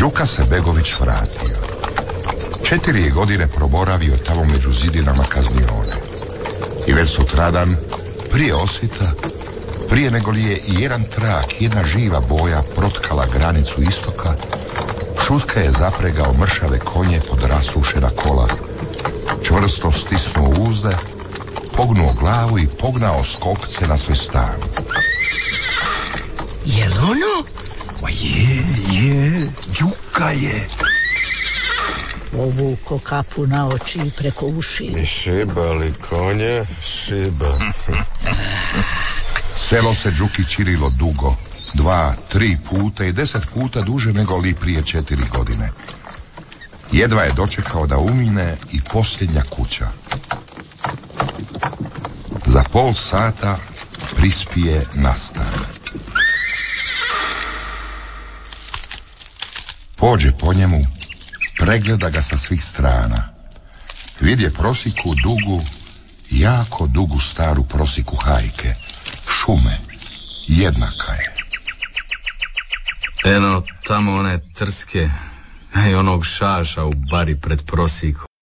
Đuka se Begović vratio. 4 godine proboravio tamo među zidinama kaznione. I već sutradan, prije osvita, prije nego li je i jedan trak, jedna živa boja protkala granicu istoka, Šutka je zapregao mršave konje pod rasušena kola, čvrsto stisnuo uzde, pognuo glavu i pognao skokce na svoj stan. Jel ono? Ma je, Đuka je. Ovuko kapu na oči i preko uši. I šibali konje, šiba. Selo se Đuki čirilo dugo, 2, 3 puta i 10 puta duže nego li prije 4 godine. Jedva je dočekao da umine i posljednja kuća. Za pol sata prispije na stan. Pođe po njemu, pregleda ga sa svih strana. Vidje prosiku dugu, jako dugu staru prosiku hajke, šume, jednaka je. Eno, tamo one trske i onog šaša u bari pred prosikom.